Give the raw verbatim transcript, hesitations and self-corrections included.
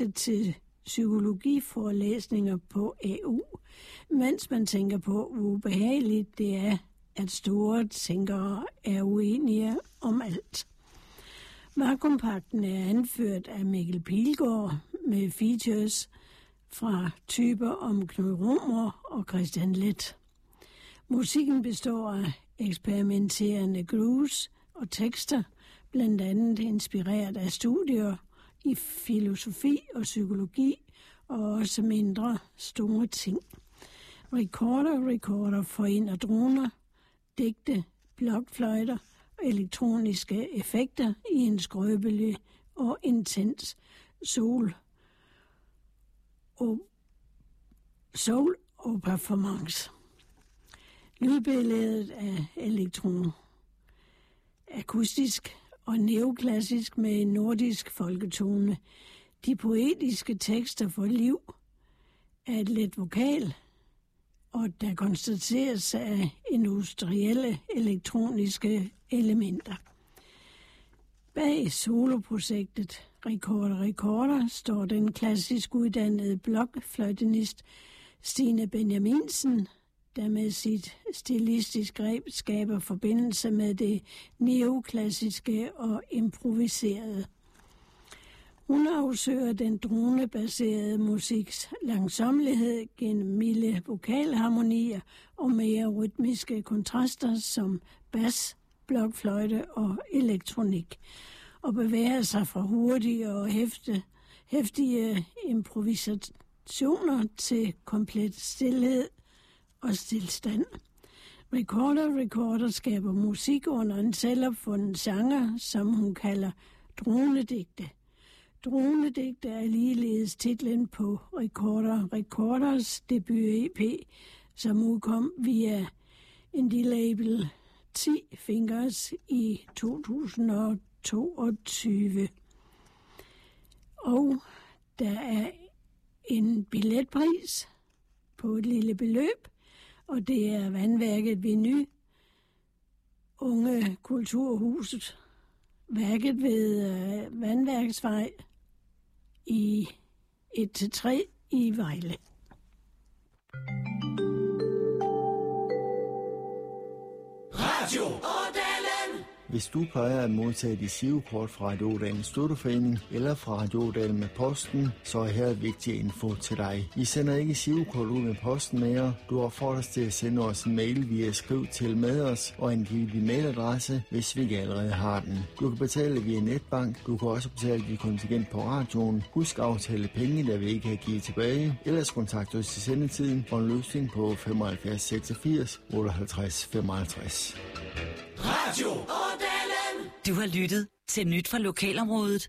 til psykologiforelæsninger på A U, mens man tænker på, hvor ubehageligt det er, at store tænkere er uenige om alt. Magtkompakten er anført af Mikkel Pilgaard med features fra typer om Knud Romer og Christian Leth. Musikken består af eksperimenterende grooves og tekster, blandt andet inspireret af studier i filosofi og psykologi, og også mindre store ting. Recorder, recorder forener droner, digte, blokfløjter og elektroniske effekter i en skrøbelig og intens soul og soul og performance. Lydbilledet er elektron, akustisk og neoklassisk med en nordisk folketone. De poetiske tekster for liv er et let vokal, og der konstateres af industrielle elektroniske elementer. Bag soloprojektet Recorder Recorder står den klassisk uddannede blokfløjtenist Stine Benjaminsen, der med sit stilistiske greb skaber forbindelse med det neoklassiske og improviserede. Hun afsøger den dronebaserede musiks langsommelighed gennem milde vokalharmonier og mere rytmiske kontraster som bas, blokfløjte og elektronik, og bevæger sig fra hurtige og hæfte, hæftige improvisationer til komplet stilhed og stilstand. Recorder Recorder skaber musik under en selvopfundet genre, som hun kalder dronedigte. Dronedigte er ligeledes titlen på Recorder Recorders debut-E P, som udkom via indie-label ti Fingers i to tusind og toogtyve. Og der er en billetpris på et lille beløb, og det er vandværket Veny, Unge Kulturhuset, værket ved øh, Vandværksvej i et til tre i Vejle. Radio Ådalen! Hvis du plejer at modtage dit girokort fra Radio Ådalens Støtteforening eller fra Radio Ådalen med posten, så er her vigtig info til dig. Vi sender ikke girokort ud med posten mere. Du opfordres til at sende os en mail via skriv til med os og angive din mailadresse, hvis vi ikke allerede har den. Du kan betale via netbank. Du kan også betale dit kontingent på radioen. Husk at aftale penge, der vi ikke har givet tilbage. Ellers kontakt os til sendetiden for en løsning på femoghalvfjerds seksogfirs otteoghalvtreds femoghalvtreds. Radio Ådalen! Du har lyttet til Nyt fra Lokalområdet